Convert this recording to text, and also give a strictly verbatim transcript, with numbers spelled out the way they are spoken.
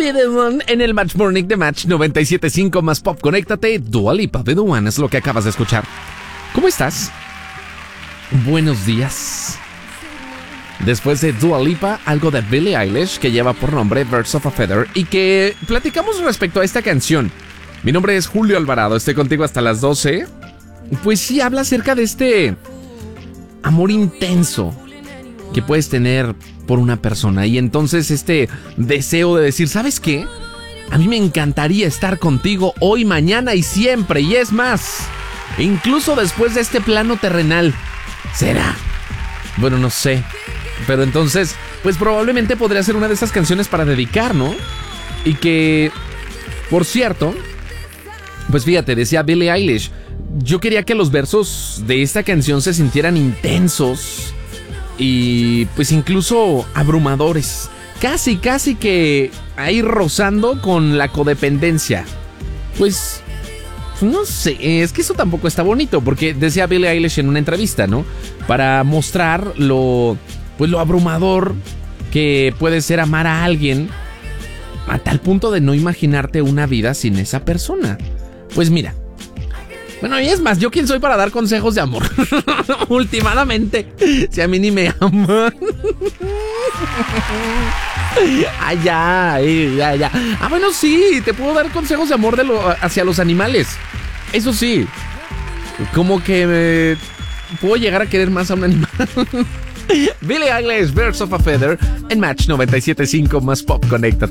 Be The One en el Match Morning de Match noventa y siete punto cinco más Pop. Conéctate, Dua Lipa, Be The One es lo que acabas de escuchar. ¿Cómo estás? Buenos días. Después de Dua Lipa, algo de Billie Eilish que lleva por nombre Birds of a Feather y que platicamos respecto a esta canción. Mi nombre es Julio Alvarado, estoy contigo hasta las doce. Pues sí, habla acerca de este amor intenso que puedes tener por una persona y entonces este deseo de decir, ¿sabes qué? A mí me encantaría estar contigo hoy, mañana y siempre, y es más, incluso después de este plano terrenal. ¿Será? Bueno, no sé, pero entonces, pues probablemente podría ser una de esas canciones para dedicar, ¿no? Y que, por cierto, pues fíjate, decía Billie Eilish, yo quería que los versos de esta canción se sintieran intensos y pues incluso abrumadores, casi casi que ahí rozando con la codependencia. Pues no sé, es que eso tampoco está bonito, porque decía Billie Eilish en una entrevista, ¿no? Para mostrar lo pues lo abrumador que puede ser amar a alguien a tal punto de no imaginarte una vida sin esa persona. Pues mira, bueno, y es más, ¿yo quién soy para dar consejos de amor? Últimamente, si a mí ni me aman. Ah, ya, ya, ya. Ah, bueno, sí, te puedo dar consejos de amor de lo, hacia los animales. Eso sí, como que me puedo llegar a querer más a un animal. Billie Eilish, Birds of a Feather, en Match noventa y siete punto cinco más Pop. Conecta.